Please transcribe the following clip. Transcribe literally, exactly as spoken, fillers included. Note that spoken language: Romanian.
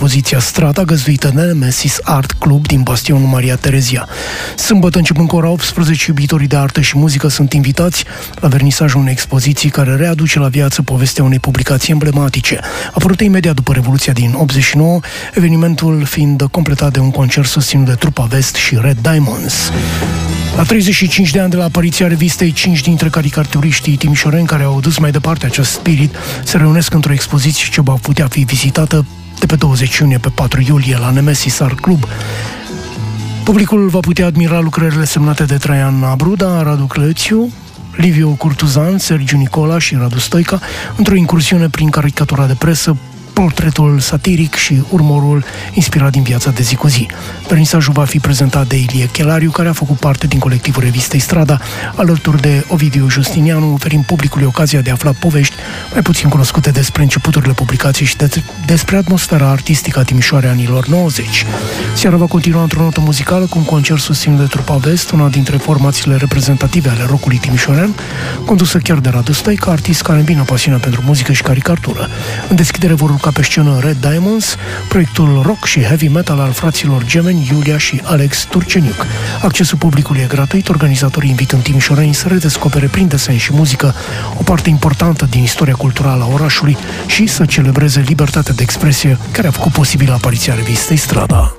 expoziția Strada, găzduită de Nemesis Art Club din Bastionul Maria Terezia. Sâmbătă, începând cu ora optsprezece, iubitorii de artă și muzică sunt invitați la vernisajul unei expoziții care readuce la viață povestea unei publicații emblematice, apărute imediat după Revoluția din optzeci și nouă, evenimentul fiind completat de un concert susținut de Trupa Vest și Red Diamonds. La treizeci și cinci de ani de la apariția revistei, cinci dintre caricaturiștii timișoreni care au dus mai departe acest spirit se reunesc într-o expoziție ce va putea fi vizitată de pe douăzeci iunie pe patru iulie la Nemesis Art Club. Publicul va putea admira lucrările semnate de Traian Abruda, Radu Clețiu, Liviu Curtuzan, Sergiu Nicola și Radu Stoica într-o incursiune prin caricatura de presă, portretul satiric și urmărul inspirat din viața de zi cu zi. Vernisajul va fi prezentat de Ilie Chelariu, care a făcut parte din colectivul revistei Strada, alături de Ovidiu Justinianu, oferind publicului ocazia de a afla povești mai puțin cunoscute despre începuturile publicației și de, despre atmosfera artistică a Timișoarei anilor nouăzeci. Seara va continua într-o notă muzicală cu un concert susținut de Trupa Vest, una dintre formațiile reprezentative ale rockului timișorean, condusă chiar de Radu Stoica, artist care îmbină pasiunea pentru muzică și caricatură. În deschidere vor urca pe scenă Red Diamonds, proiectul rock și heavy metal al fraților gemeni Iulia și Alex Turceniuc. Accesul publicului e gratuit, organizatorii invită în timișoreni să redescopere prin desen și muzică o parte importantă din istoria culturală a orașului și să celebreze libertatea de expresie care a făcut posibil apariția revistei Strada.